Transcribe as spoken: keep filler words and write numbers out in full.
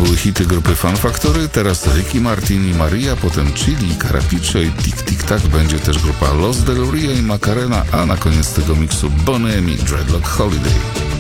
były hity grupy Fun Factory, teraz Ricky Martin i Maria, potem Chili, Carapicze i Tic Tic Tac, będzie też grupa Los Del Rio i Macarena, a na koniec tego miksu Boney M i Dreadlock Holiday.